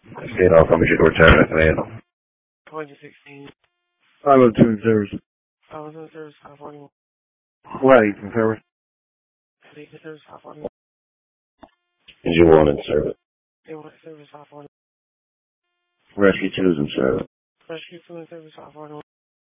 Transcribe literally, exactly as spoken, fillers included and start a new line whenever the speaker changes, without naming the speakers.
State off, I'm your return, man.
twenty sixteen.
five oh two in service.
five oh two in service, five forty-one.
Wait, in service.
eight in service, five forty-one.
Is you one in service?
They want service, five forty-one.
Rescue two is in service.
Rescue two in service, five forty-one.